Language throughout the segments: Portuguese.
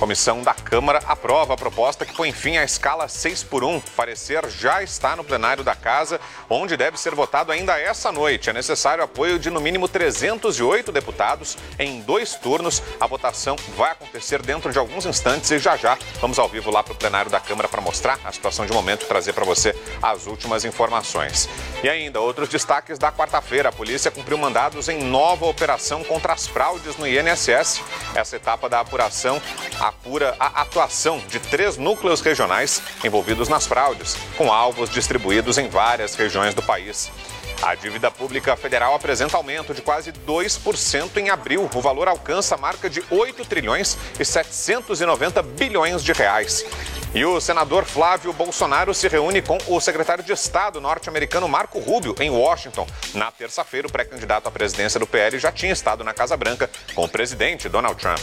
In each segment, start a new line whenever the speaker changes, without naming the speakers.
Comissão da Câmara aprova a proposta que põe fim à escala 6x1. O parecer já está no plenário da Casa, onde deve ser votado ainda essa noite. É necessário apoio de no mínimo 308 deputados em 2 turnos. A votação vai acontecer dentro de alguns instantes e já vamos ao vivo lá para o plenário da Câmara para mostrar a situação de momento e trazer para você as últimas informações. E ainda, outros destaques da quarta-feira. A polícia cumpriu mandados em nova operação contra as fraudes no INSS. Essa etapa da apuração apura a atuação de 3 núcleos regionais envolvidos nas fraudes, com alvos distribuídos em várias regiões do país. A dívida pública federal apresenta aumento de quase 2% em abril. O valor alcança a marca de 8 trilhões e 790 bilhões de reais. E o senador Flávio Bolsonaro se reúne com o secretário de Estado norte-americano Marco Rubio em Washington. Na terça-feira, o pré-candidato à presidência do PL já tinha estado na Casa Branca com o presidente Donald Trump.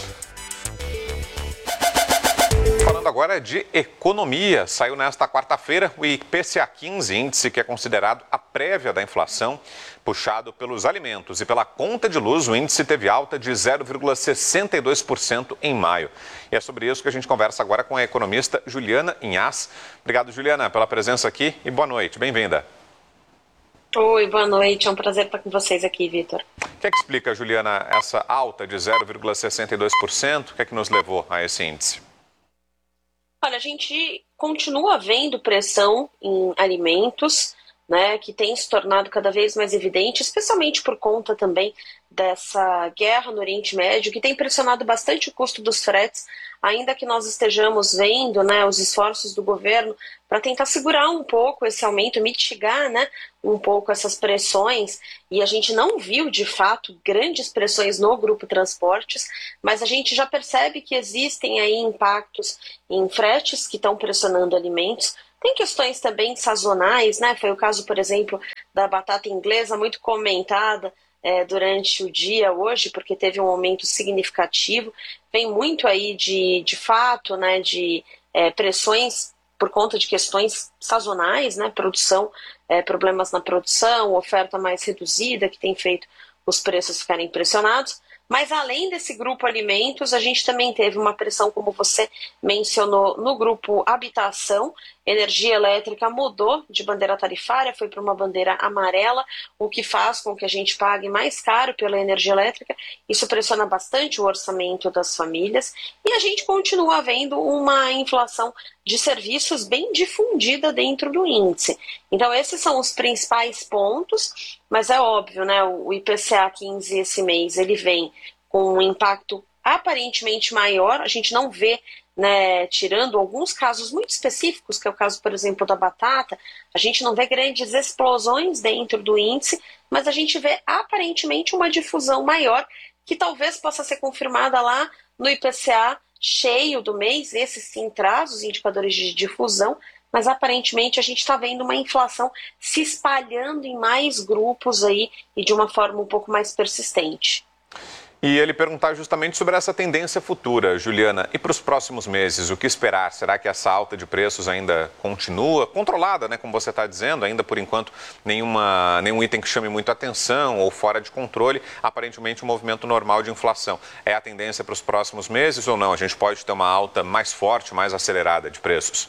Falando agora de economia, saiu nesta quarta-feira o IPCA 15, índice que é considerado a prévia da inflação, puxado pelos alimentos e pela conta de luz. O índice teve alta de 0,62% em maio. E é sobre isso que a gente conversa agora com a economista Juliana Inhas. Obrigado, Juliana, pela presença aqui e boa noite, bem-vinda.
Oi, boa noite, é um prazer estar com vocês aqui, Vitor.
O que é que explica, Juliana, essa alta de 0,62%? O que é que nos levou a esse índice?
Olha, a gente continua vendo pressão em alimentos, né, que tem se tornado cada vez mais evidente, especialmente por conta também dessa guerra no Oriente Médio, que tem pressionado bastante o custo dos fretes, ainda que nós estejamos vendo, né, os esforços do governo para tentar segurar um pouco esse aumento, mitigar, né, um pouco essas pressões, e a gente não viu, de fato, grandes pressões no grupo transportes, mas a gente já percebe que existem aí impactos em fretes que estão pressionando alimentos. Tem questões também sazonais, né? Foi o caso, por exemplo, da batata inglesa, muito comentada durante o dia hoje, porque teve um aumento significativo. Vem muito aí de fato, né, de pressões por conta de questões sazonais, né? Produção, problemas na produção, oferta mais reduzida, que tem feito os preços ficarem pressionados. Mas além desse grupo alimentos, a gente também teve uma pressão, como você mencionou, no grupo habitação. Energia elétrica mudou de bandeira tarifária, foi para uma bandeira amarela, o que faz com que a gente pague mais caro pela energia elétrica. Isso pressiona bastante o orçamento das famílias. E a gente continua vendo uma inflação de serviços bem difundida dentro do índice. Então esses são os principais pontos, mas é óbvio, né? O IPCA 15 esse mês ele vem com um impacto aparentemente maior. A gente não vê, né, tirando alguns casos muito específicos, que é o caso, por exemplo, da batata, a gente não vê grandes explosões dentro do índice, mas a gente vê aparentemente uma difusão maior, que talvez possa ser confirmada lá no IPCA cheio do mês. Esse sim traz os indicadores de difusão, mas aparentemente a gente está vendo uma inflação se espalhando em mais grupos aí e de uma forma um pouco mais persistente.
E ele perguntar justamente sobre essa tendência futura, Juliana. E para os próximos meses, o que esperar? Será que essa alta de preços ainda continua? Controlada, né, como você está dizendo, ainda por enquanto nenhum item que chame muito atenção ou fora de controle, aparentemente um movimento normal de inflação. É a tendência para os próximos meses ou não? A gente pode ter uma alta mais forte, mais acelerada de preços?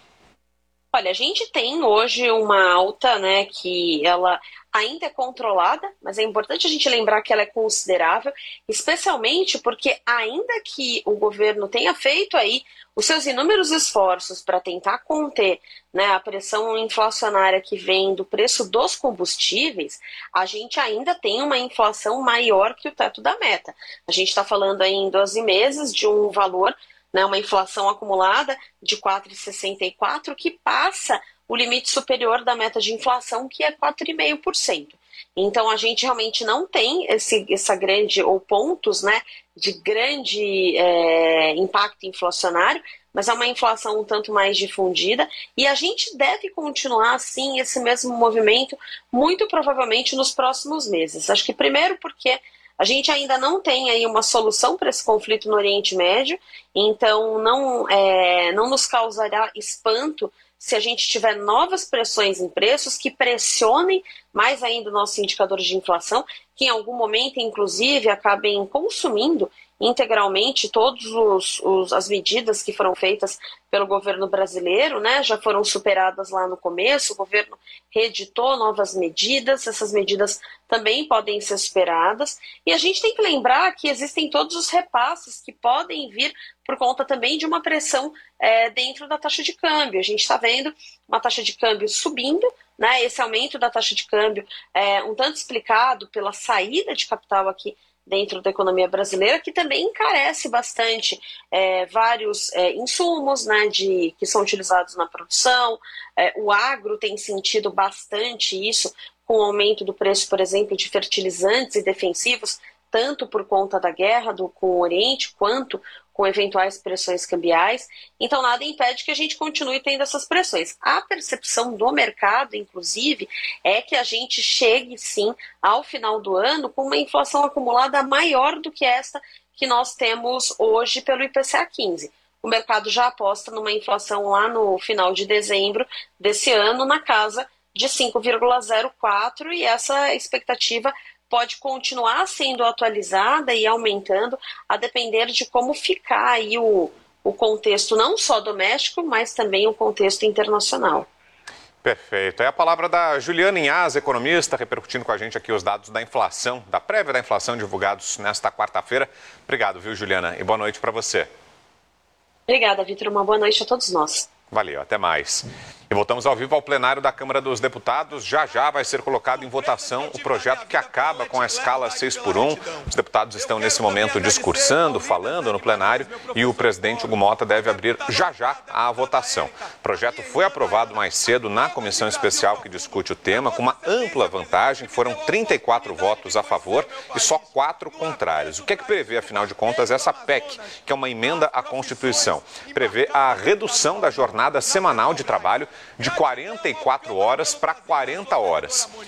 Olha, a gente tem hoje uma alta, né, que ela ainda é controlada, mas é importante a gente lembrar que ela é considerável, especialmente porque ainda que o governo tenha feito aí os seus inúmeros esforços para tentar conter, né, a pressão inflacionária que vem do preço dos combustíveis, a gente ainda tem uma inflação maior que o teto da meta. A gente está falando aí em 12 meses de um valor, né, uma inflação acumulada de 4,64, que passa o limite superior da meta de inflação, que é 4,5%. Então, a gente realmente não tem essa grande, ou pontos, né, de grande impacto inflacionário, mas é uma inflação um tanto mais difundida, e a gente deve continuar, assim, esse mesmo movimento, muito provavelmente nos próximos meses. Acho que primeiro porque a gente ainda não tem aí uma solução para esse conflito no Oriente Médio, então não nos causará espanto se a gente tiver novas pressões em preços que pressionem mais ainda o nosso indicador de inflação, que em algum momento, inclusive, acabem consumindo integralmente todas as medidas que foram feitas pelo governo brasileiro, né, já foram superadas lá no começo, o governo reeditou novas medidas, essas medidas também podem ser superadas, e a gente tem que lembrar que existem todos os repasses que podem vir por conta também de uma pressão dentro da taxa de câmbio. A gente está vendo uma taxa de câmbio subindo, né, esse aumento da taxa de câmbio é um tanto explicado pela saída de capital aqui dentro da economia brasileira, que também encarece bastante vários insumos, né, que são utilizados na produção. O agro tem sentido bastante isso, com o aumento do preço, por exemplo, de fertilizantes e defensivos, tanto por conta da guerra com o Oriente, quanto com eventuais pressões cambiais. Então, nada impede que a gente continue tendo essas pressões. A percepção do mercado, inclusive, é que a gente chegue, sim, ao final do ano com uma inflação acumulada maior do que esta que nós temos hoje pelo IPCA 15. O mercado já aposta numa inflação lá no final de dezembro desse ano na casa de 5,04, e essa expectativa pode continuar sendo atualizada e aumentando a depender de como ficar aí o contexto não só doméstico, mas também o contexto internacional.
Perfeito. É a palavra da Juliana Inhas, economista, repercutindo com a gente aqui os dados da inflação, da prévia da inflação divulgados nesta quarta-feira. Obrigado, viu, Juliana? E boa noite para você.
Obrigada, Vitor. Uma boa noite a todos nós.
Valeu, até mais. E voltamos ao vivo ao plenário da Câmara dos Deputados. Já vai ser colocado em votação o projeto que acaba com a escala 6x1. Os deputados estão nesse momento discursando, falando no plenário, e o presidente Hugo Motta deve abrir já a votação. O projeto foi aprovado mais cedo na comissão especial que discute o tema, com uma ampla vantagem. Foram 34 votos a favor e só 4 contrários. O que é que prevê, afinal de contas, essa PEC, que é uma emenda à Constituição? Prevê a redução da jornada semanal de trabalho de 44 horas para 40 horas.